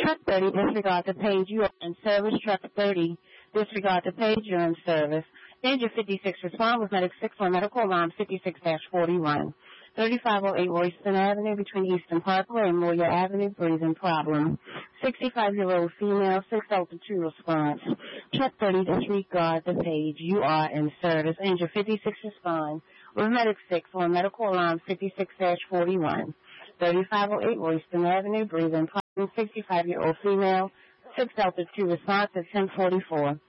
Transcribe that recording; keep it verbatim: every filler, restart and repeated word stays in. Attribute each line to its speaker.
Speaker 1: Truck thirty, disregard the page, you are in service. Truck thirty, disregard the page, you're in service. Danger fifty-six, respond with Medic six on medical alarm fifty-six dash forty-one. thirty-five oh eight Royston Avenue between Eastern Parkway and Moyer Avenue, breathing problem. sixty-five-year-old female, six Delta two response. Truck thirty, disregard the page, you are in service. Danger fifty-six, respond with Medic six on medical alarm fifty-six dash forty-one. thirty-five oh eight Royston Avenue, breathing problem. sixty-five-year-old female, six Delta two response at ten forty-four.